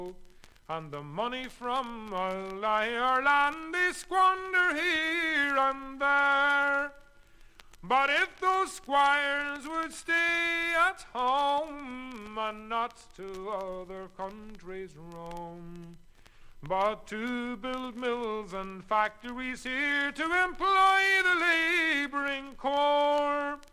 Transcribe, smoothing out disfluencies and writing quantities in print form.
And the money from all Ireland they squander here and there. But if those squires would stay at home and not to other countries roam, but to build mills and factories here to employ the labouring corps,